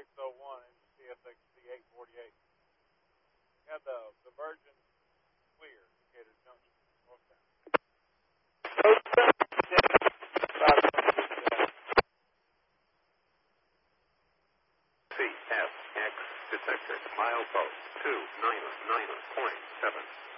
601 and CSX C848. We have the Virgin clear, indicated junction, northbound. CSX detected milepost 299.7.